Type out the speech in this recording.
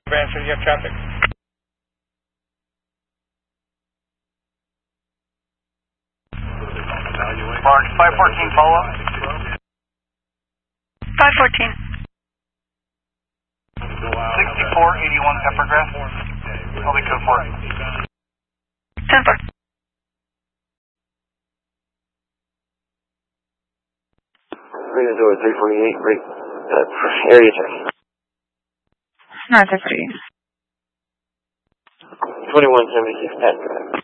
Answer, you have traffic. Barge 514, follow up. 514. 6481 Peppergrass. I'll be code 4. 10-4. Freedom door 348, break, area check. Not a free. 2176 Pat Drive.